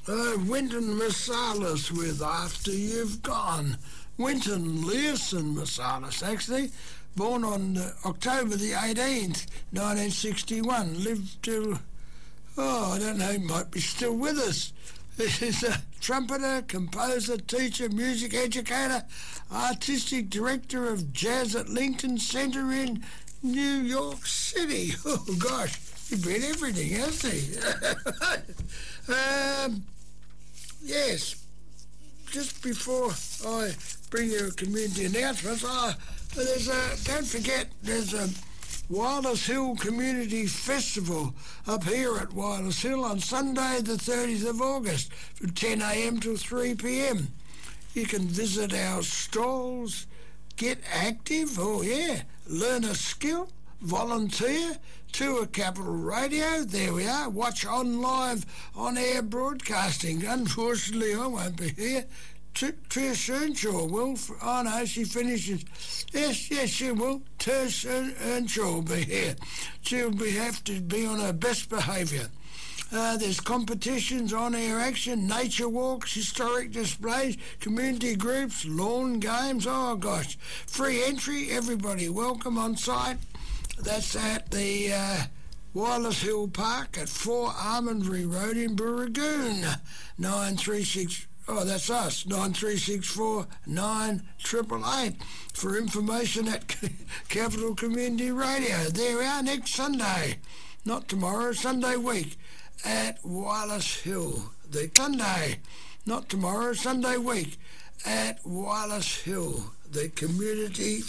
Winton Marsalis with After You've Gone. Winton Learson Marsalis, actually, born on October the 18th, 1961, lived till, I don't know, he might be still with us. He's a trumpeter, composer, teacher, music educator, artistic director of jazz at Lincoln Center in New York City. Oh, gosh, he's been everything, hasn't he? Yes, just before I bring you community announcements, don't forget there's a Wireless Hill Community Festival up here at Wireless Hill on Sunday the 30th of August from 10 a.m. till 3 p.m. You can visit our stalls, get active, learn a skill, volunteer, tour Capital Radio, there we are, watch on live on-air broadcasting. Unfortunately, I won't be here. Trish Earnshaw will. Oh no, she finishes. Yes, she will. Trish Earnshaw will be here. She'll have to be on her best behaviour. There's competitions, on-air action, nature walks, historic displays, community groups, lawn games. Oh gosh, free entry. Everybody welcome on site. That's at the Wireless Hill Park at 4 Almondbury Road in Burragoon. 936. Oh, that's us, 9364 9888 for information at Capital Community Radio. There we are next Sunday, not tomorrow, Sunday week at Wireless Hill. The Sunday, not tomorrow, Sunday week at Wireless Hill, the Community